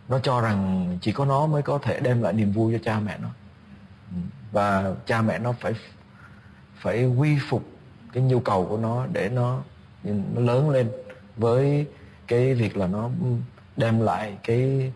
Nó cho rằng chỉ có nó mới có thể đem lại niềm vui cho cha mẹ nó. Và cha mẹ nó phải quy phục cái nhu cầu của nó để nó lớn lên với cái việc là nó đem lại cái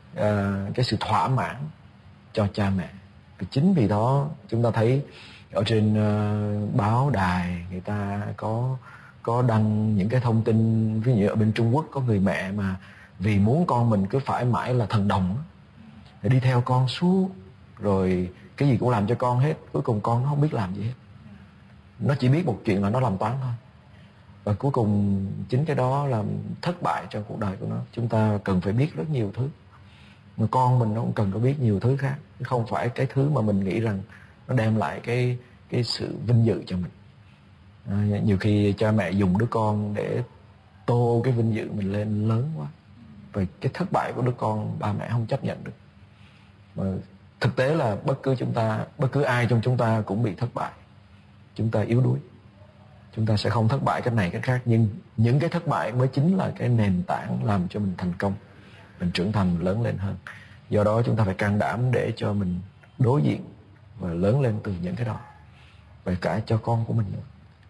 sự thỏa mãn cho cha mẹ. Và chính vì đó chúng ta thấy ở trên báo đài người ta có đăng những cái thông tin, ví dụ ở bên Trung Quốc có người mẹ mà vì muốn con mình cứ phải mãi là thần đồng để đi theo con suốt, rồi cái gì cũng làm cho con hết, cuối cùng con nó không biết làm gì hết. Nó chỉ biết một chuyện là nó làm toán thôi. Và cuối cùng chính cái đó làm thất bại trong cuộc đời của nó. Chúng ta cần phải biết rất nhiều thứ, mà con mình nó cũng cần có biết nhiều thứ khác, không phải cái thứ mà mình nghĩ rằng nó đem lại cái sự vinh dự cho mình. Nhiều khi cha mẹ dùng đứa con để tô cái vinh dự mình lên lớn quá, và cái thất bại của đứa con ba mẹ không chấp nhận được. Mà thực tế là bất cứ ai trong chúng ta cũng bị thất bại. Chúng ta yếu đuối, chúng ta sẽ không thất bại cách này cách khác, nhưng những cái thất bại mới chính là cái nền tảng làm cho mình thành công, mình trưởng thành lớn lên hơn. Do đó chúng ta phải can đảm để cho mình đối diện và lớn lên từ những cái đó, và cả cho con của mình nữa.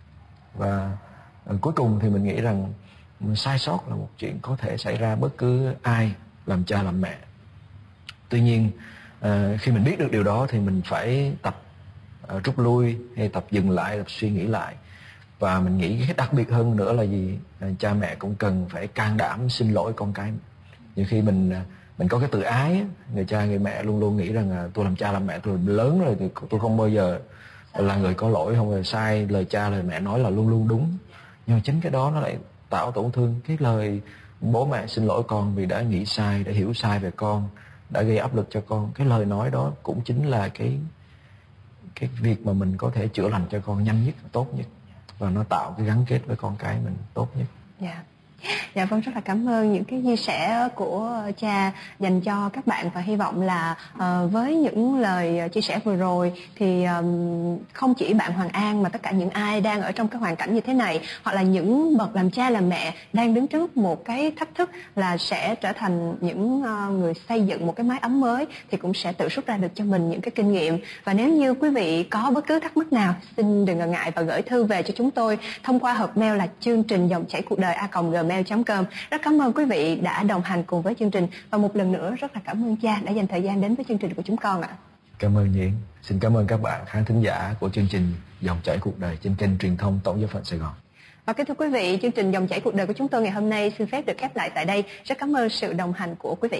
Và cuối cùng thì mình nghĩ rằng sai sót là một chuyện có thể xảy ra bất cứ ai làm cha làm mẹ. Tuy nhiên khi mình biết được điều đó thì mình phải tập rút lui, hay tập dừng lại, tập suy nghĩ lại. Và mình nghĩ cái đặc biệt hơn nữa là gì? Cha mẹ cũng cần phải can đảm xin lỗi con cái. Nhiều khi mình có cái tự ái, người cha người mẹ luôn luôn nghĩ rằng tôi làm cha làm mẹ, tôi lớn rồi thì tôi không bao giờ là người có lỗi, không bao giờ sai, lời cha lời mẹ nói là luôn luôn đúng. Nhưng mà chính cái đó nó lại tạo tổn thương. Cái lời bố mẹ xin lỗi con vì đã nghĩ sai, đã hiểu sai về con, đã gây áp lực cho con, cái lời nói đó cũng chính là cái việc mà mình có thể chữa lành cho con nhanh nhất, tốt nhất, và nó tạo cái gắn kết với con cái mình tốt nhất. Dạ vâng, rất là cảm ơn những cái chia sẻ của cha dành cho các bạn, và hy vọng là với những lời chia sẻ vừa rồi thì không chỉ bạn Hoàng An mà tất cả những ai đang ở trong cái hoàn cảnh như thế này, hoặc là những bậc làm cha làm mẹ đang đứng trước một cái thách thức là sẽ trở thành những người xây dựng một cái mái ấm mới, thì cũng sẽ tự rút ra được cho mình những cái kinh nghiệm. Và nếu như quý vị có bất cứ thắc mắc nào, xin đừng ngần ngại và gửi thư về cho chúng tôi thông qua hộp mail là chương trình dòng chảy cuộc đời @gmail.com. Rất cảm ơn quý vị đã đồng hành cùng với chương trình, và một lần nữa rất là cảm ơn cha đã dành thời gian đến với chương trình của chúng con ạ. Cảm ơn Nhi. Xin cảm ơn các bạn khán thính giả của chương trình Dòng chảy cuộc đời trên kênh truyền thông Tổng giáo phận Sài Gòn. Và kính thưa quý vị, chương trình Dòng chảy cuộc đời của chúng tôi ngày hôm nay xin phép được khép lại tại đây. Rất cảm ơn sự đồng hành của quý vị.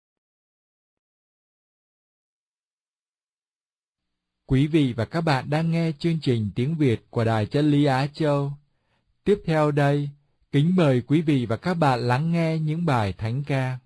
Quý vị và các bạn đang nghe chương trình tiếng Việt của Đài Chân lý Á Châu. Tiếp theo đây, kính mời quý vị và các bạn lắng nghe những bài thánh ca.